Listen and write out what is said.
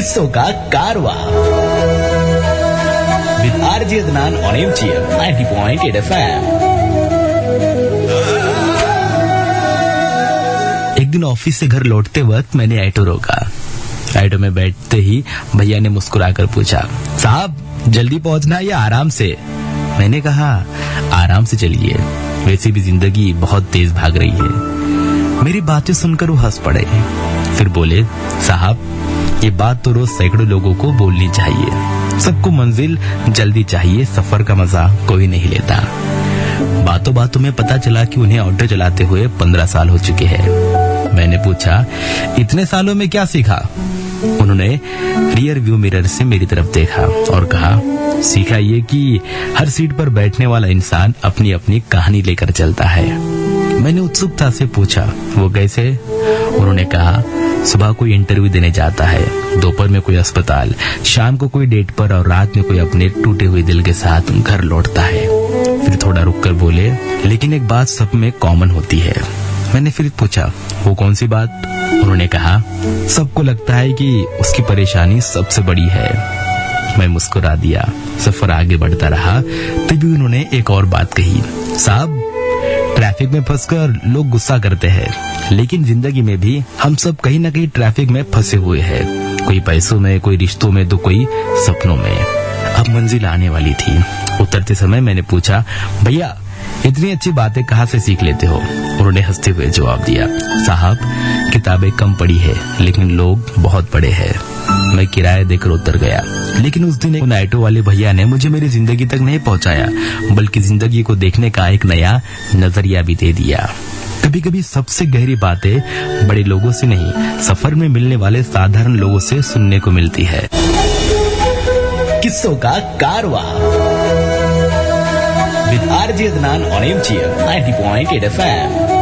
किस्सों का कारवा with RJ Adnan on MTM 90.8 FM। एक दिन ऑफिस से घर लौटते वक्त मैंने ऑटो रोका। ऑटो में बैठते ही भैया ने मुस्कुराकर पूछा, साहब जल्दी पहुंचना या आराम से? मैंने कहा, आराम से चलिए, वैसे भी जिंदगी बहुत तेज भाग रही है। मेरी बातें सुनकर वो हंस पड़े, फिर बोले, साहब ये बात तो रोज सैकड़ों लोगों को बोलनी चाहिए। सबको मंजिल जल्दी चाहिए, सफर का मजा कोई नहीं लेता। बातों बातों में पता चला कि उन्हें ऑटो चलाते हुए 15 साल हो चुके हैं। मैंने पूछा, इतने सालों में क्या सीखा? उन्होंने रियर व्यू मिरर से मेरी तरफ देखा और कहा, सीखा ये कि हर सीट पर बैठने वाला इंसान अपनी अपनी कहानी लेकर चलता है। मैंने उत्सुकता से पूछा, वो कैसे? उन्होंने कहा, सुबह कोई इंटरव्यू देने जाता है, दोपहर में कोई अस्पताल, शाम को कोई डेट पर और रात में कोई अपने टूटे हुए दिल के साथ घर लौटता है। फिर थोड़ा रुककर बोले, लेकिन एक बात सब में कॉमन होती है। मैंने फिर पूछा, वो कौन सी बात? उन्होंने कहा, सबको लगता है कि उसकी परेशानी सबसे बड़ी है। मैं मुस्कुरा दिया। सफर आगे बढ़ता रहा, तभी उन्होंने एक और बात कही, साहब ट्रैफिक में फंसकर लोग गुस्सा करते हैं, लेकिन जिंदगी में भी हम सब कहीं न कहीं ट्रैफिक में फंसे हुए हैं। कोई पैसों में, कोई रिश्तों में, तो कोई सपनों में। अब मंजिल आने वाली थी। उतरते समय मैंने पूछा, भैया इतनी अच्छी बातें कहाँ से सीख लेते हो? उन्होंने हंसते हुए जवाब दिया, साहब किताबें कम पढ़ी है, लेकिन लोग बहुत पढ़े हैं। मैं किराया देकर उतर गया, लेकिन उस दिन उन ऑटो वाले भैया ने मुझे मेरी जिंदगी तक नहीं पहुंचाया, बल्कि जिंदगी को देखने का एक नया नजरिया भी दे दिया। कभी कभी सबसे गहरी बातें बड़े लोगों से नहीं, सफर में मिलने वाले साधारण लोगों से सुनने को मिलती है। किस्सों का कारवा with RJ Adnan on MTM 90.8 FM।